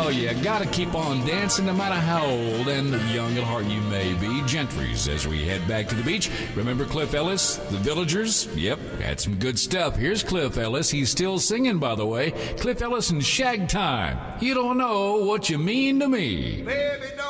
Oh, you gotta keep on dancing no matter how old and young at heart you may be. Gentries, as we head back to the beach. Remember Cliff Ellis, The Villagers? Yep, had some good stuff. Here's Cliff Ellis. He's still singing, by the way. Cliff Ellis and Shag Time. You don't know what you mean to me. Baby,